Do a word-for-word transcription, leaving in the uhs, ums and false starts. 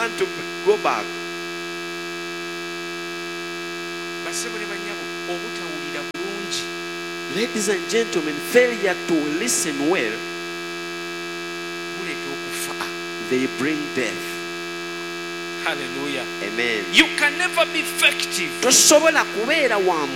want to go back. Ladies and gentlemen, failure to listen well, they bring death. Hallelujah. Amen. You can never be effective. Tosobola kubeera wa